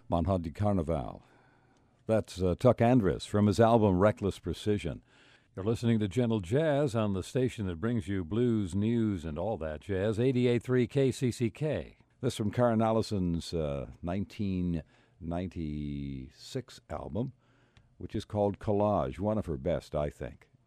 Manhadi Carnaval. That's Tuck Andrus from his album Reckless Precision. You're listening to Gentle Jazz on the station that brings you blues, news, and all that jazz, 88.3 KCCK. This from Karen Allison's 1996 album, which is called Collage, one of her best, I think.